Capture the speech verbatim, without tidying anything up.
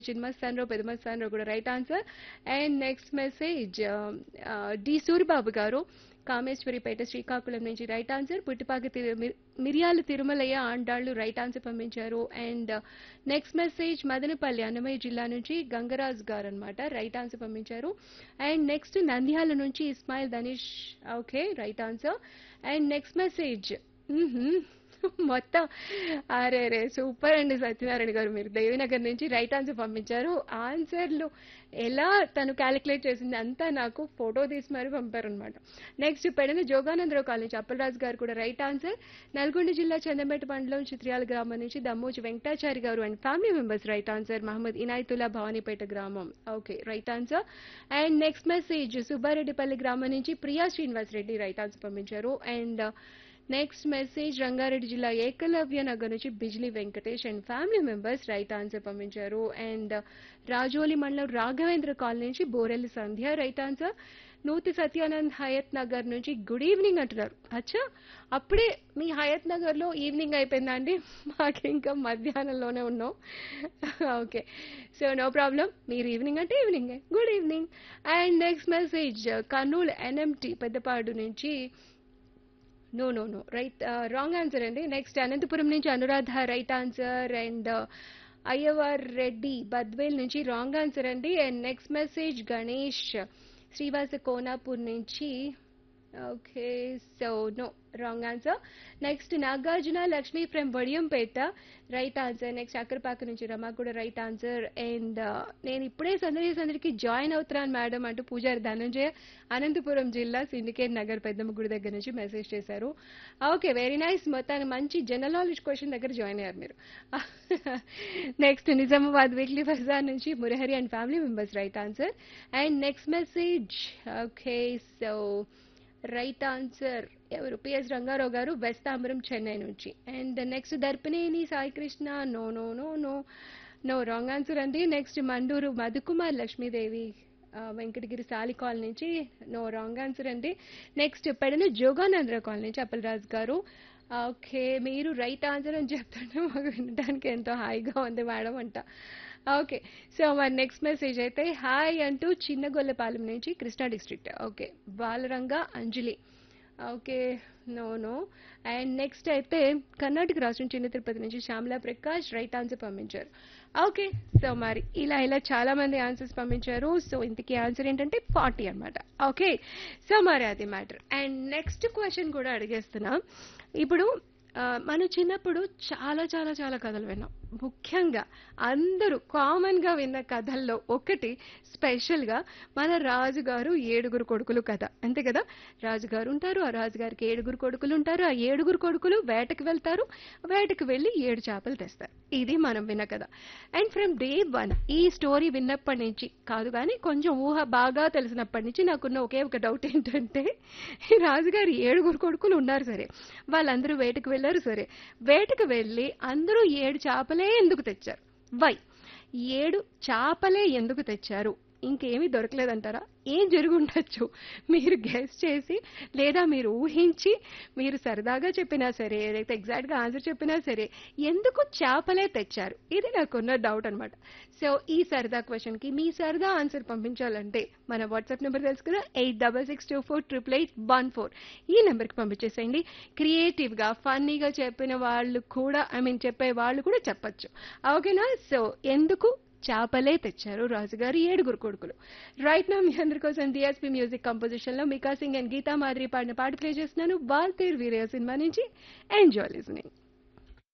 చిన్మస్తానరావు, పెదమస్తానరావు కూడా right answer. And next message D Suribabu గారు కామేశ్వరిపేట శ్రీకాకుళం నుంచి రైట్ ఆన్సర్. పుట్టిపాక తిరు మిర్- మిరియాల తిరుమలయ్య ఆండాళ్ళు రైట్ ఆన్సర్ పంపించారు. And next message Madanapalle Annamayya జిల్లా నుంచి గంగరాజ్ గారు అనమాట రైట్ ఆన్సర్ పంపించారు. అండ్ నెక్స్ట్ నంద్యాల నుంచి Ismail Danish, okay right answer. And next message మొత్తం అరే రే సూపర్ అండి సత్యనారాయణ గారు, మీరు దేవినగర్ నుంచి రైట్ ఆన్సర్ పంపించారు. ఆన్సర్లు ఎలా తను క్యాలిక్యులేట్ చేసింది అంతా నాకు ఫోటో తీసి మరి పంపారనమాట. నెక్స్ట్ పెడిన జోగానందరావు కాలనీ అప్పలరాజు గారు కూడా రైట్ ఆన్సర్. నల్గొండ జిల్లా చందంపేట మండలం చిత్రియాల గ్రామం నుంచి దమ్మోజి వెంకటాచారి గారు and family members right answer. Mohammed Inayatullah Bhavanipeta గ్రామం, okay right answer. And next message Subbareddipalli గ్రామం నుంచి ప్రియా శ్రీనివాస్ రెడ్డి రైట్ ఆన్సర్ పంపించారు. అండ్ నెక్స్ట్ మెసేజ్ రంగారెడ్డి జిల్లా ఏకలవ్య నగర్ నుంచి Bijli Venkatesh and family members right answer పంపించారు. అండ్ రాజోలి మండలం రాఘవేంద్ర కాలనీ నుంచి బోరెల్లి సంధ్య రైట్ ఆన్సర్. నూతి సత్యానంద్ హయత్ నగర్ నుంచి గుడ్ ఈవినింగ్ అంటున్నారు. అచ్చా అప్పుడే మీ హయత్ నగర్ లో ఈవినింగ్ అయిపోయిందా అండి? మాకు ఇంకా మధ్యాహ్నంలోనే ఉన్నాం. ఓకే సో నో ప్రాబ్లం, మీరు ఈవినింగ్ అంటే evening, good evening. And next message Kurnool NMT Peddapadu నుంచి no no no right wrong answer అండి. నెక్స్ట్ అనంతపురం నుంచి Anuradha right answer. And Ayyavar Reddy Badvel నుంచి రాంగ్ ఆన్సర్ అండి. And next message Ganesh Srivasa Konapur నుంచి, okay so no wrong answer. Next Nagarjuna Lakshmi from Vadiyampeta right answer. Next Akkarapaka నుంచి రమా కూడా right answer. And నేను ఇప్పుడే సందడి సందడికి జాయిన్ అవుతున్నాను మేడం అంటూ పూజారి ధనంజయ అనంతపురం జిల్లా సిండికేట్ నగర్ పెద్దమ్మ గుడి దగ్గర నుంచి మెసేజ్ చేశారు. ఓకే వెరీ నైస్, మొత్తాన్ని మంచి జనరల్ నాలెడ్జ్ క్వశ్చన్ దగ్గర జాయిన్ అయ్యారు మీరు. నెక్స్ట్ నిజామాబాద్ వీక్లీ బజార్ నుంచి Murahari and family members right answer. And next message okay so right answer ఎవరు పిఎస్ రంగారావు గారు వెస్ట్ తాంబరం చెన్నై నుంచి. And next దర్పనేని Saikrishna no no no no no wrong answer అండి. నెక్స్ట్ మండూరు మధుకుమార్ లక్ష్మీదేవి ఆ, వెంకటగిరి సాలి కాలనీ నుంచి నో రాంగ్ ఆన్సర్ అండి. నెక్స్ట్ పెడన జోగానందరావు కాలనీ నుంచి అప్పలరాజు గారు, ఓకే మీరు రైట్ ఆన్సర్ అని చెప్తుంటే మాకు వినడానికి ఎంతో హాయిగా ఉంది మేడం అంట. ఓకే సో మరి నెక్స్ట్ మెసేజ్ అయితే హాయ్ అంటూ చిన్నగొల్లపాలెం నుంచి Krishna district, okay Balaranga Anjali, okay no no. And next అయితే కర్ణాటక రాష్ట్రం చిన్న తిరుపతి నుంచి శ్యామలా ప్రకాష్ రైట్ ఆన్సర్ పంపించారు. ఓకే సో మరి ఇలా ఇలా చాలా మంది ఆన్సర్స్ పంపించారు. సో ఇంతకీ ఆన్సర్ ఏంటంటే ఫార్టీ అనమాట. ఓకే సో మరి అది మ్యాటర్. అండ్ నెక్స్ట్ క్వశ్చన్ కూడా అడిగేస్తున్నా. ఇప్పుడు ఆ, మనం చిన్నప్పుడు చాలా చాలా చాలా కథలు విన్నాం. ముఖ్యంగా అందరూ కామన్ గా విన్న కథల్లో ఒకటి స్పెషల్ గా మన రాజుగారు ఏడుగురు కొడుకులు కథ, అంతే కదా. రాజుగారు ఉంటారు, ఆ రాజుగారికి ఏడుగురు కొడుకులు ఉంటారు, ఆ ఏడుగురు కొడుకులు వేటకు వెళ్తారు, వేటకు వెళ్లి ఏడు చేపలు తెస్తారు. ఇది మనం విన్న కథ. అండ్ ఫ్రమ్ డే వన్ ఈ స్టోరీ విన్నప్పటి నుంచి కాదు కానీ కొంచెం ఊహ బాగా తెలిసినప్పటి నుంచి నాకున్న ఒకే ఒక డౌట్ ఏంటంటే, ఈ రాజుగారి ఏడుగురు కొడుకులు ఉన్నారు సరే, వాళ్ళందరూ వేటకు వెళ్ళారు సరే, వేటకు వెళ్ళి అందరూ ఏడు చేపలే ఎందుకు తెచ్చారు? వై ఏడు చేపలే ఎందుకు తెచ్చారు? ఇంకేమీ దొరకలేదంటారా? ఏం జరిగి ఉండొచ్చు? మీరు గెస్ చేసి లేదా మీరు ఊహించి మీరు సరదాగా చెప్పినా సరే లేకపోతే ఎగ్జాక్ట్ గా ఆన్సర్ చెప్పినా సరే ఎందుకు చేపలే తెచ్చారు? ఇది నాకున్న డౌట్ అనమాట. సో ఈ సరదా క్వశ్చన్ కి మీ సరదా ఆన్సర్ పంపించాలంటే మన వాట్సాప్ నెంబర్ తెలుసు కదా, eight double six two four triple eight one four ఈ నెంబర్కి పంపించేసేయండి. క్రియేటివ్ గా ఫన్నీగా చెప్పిన వాళ్ళు కూడా ఐ మీన్ చెప్పే వాళ్ళు కూడా చెప్పచ్చు, ఓకేనా. సో ఎందుకు చేపలే తెచ్చారు రాజుగారి ఏడుగురు కొడుకులు? రైట్ నా మీ అందరి కోసం డిఎస్పీ మ్యూజిక్ కంపోజిషన్ లో మికా సింగ్ అండ్ గీతా మాదిరి పాడిన పాట ప్లే చేస్తున్నాను. బాల్తీర్ వీరయ్య సినిమా నుంచి. Enjoy listening.